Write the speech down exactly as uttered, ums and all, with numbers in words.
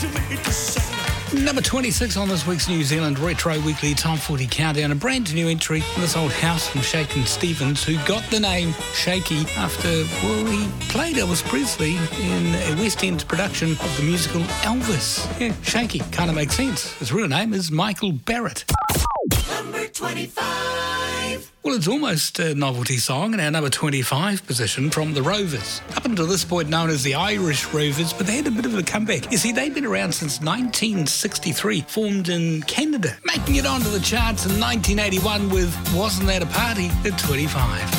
Number twenty-six on this week's New Zealand Retro Weekly Top forty Countdown. A brand new entry from this old house from Shakin' Stevens, who got the name Shaky after, well, he played Elvis Presley in a West End production of the musical Elvis. Yeah, Shaky kind of makes sense. His real name is Michael Barrett. Number twenty-five. Well, it's almost a novelty song in our number twenty-five position from the Rovers. Up until this point known as the Irish Rovers, but they had a bit of a comeback. You see, they've been around since nineteen sixty-three, formed in Canada, making it onto the charts in nineteen eighty-one with Wasn't That a Party at twenty-five.